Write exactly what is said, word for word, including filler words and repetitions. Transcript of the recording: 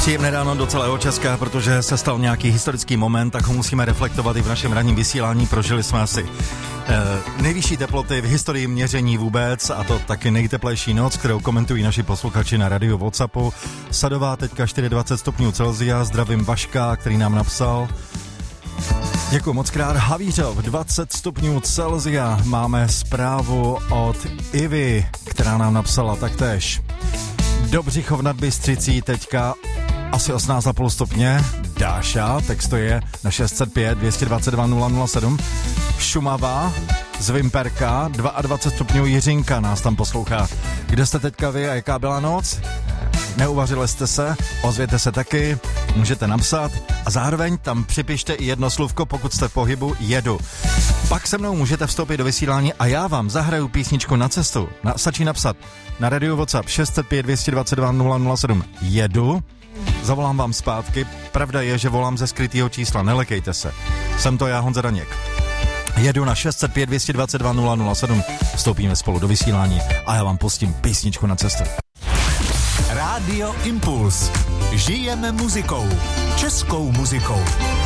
Příjemné ráno do celého Česka, protože se stal nějaký historický moment, tak ho musíme reflektovat i v našem ranním vysílání. Prožili jsme asi eh, nejvyšší teploty v historii měření vůbec, a to taky nejteplejší noc, kterou komentují naši posluchači na radiu WhatsAppu. Sadová teďka dvacet čtyři stupňů Celsia, zdravím Vaška, který nám napsal. Děkuji moc krát. Havířov, dvacet stupňů Celsia. Máme zprávu od Ivy, která nám napsala taktéž. Dobřichov nad Bystřicí teďka asi osmnáct celá pět stupně. Dáša, text to je na šest set pět dvě dvacet dva nula nula sedm. Šumava z Vimperka, dvacet dva stupňů. Jiřinka nás tam poslouchá. Kde jste teďka vy a jaká byla noc? Neuvařili jste se? Ozvěte se taky, můžete napsat a zároveň tam připište i jedno slůvko, pokud jste v pohybu, jedu. Pak se mnou můžete vstoupit do vysílání a já vám zahraju písničku na cestu. Na, stačí napsat na radio WhatsApp šest set pět dvě dvacet dva nula nula sedm jedu. Zavolám vám zpátky. Pravda je, že volám ze skrytého čísla, nelekejte se. Jsem to já, Honza Daněk. Jedu na šest set pět dvě dvacet dva nula nula sedm. Vstoupíme spolu do vysílání a já vám pustím písničku na cestu. Rádio Impuls. Žijeme muzikou. Českou muzikou.